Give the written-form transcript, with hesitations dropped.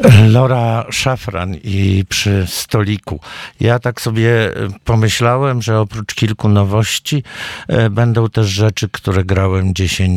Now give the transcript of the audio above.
Laura Szafran i Przy stoliku. Ja tak sobie pomyślałem, że oprócz kilku nowości będą też rzeczy, które grałem 10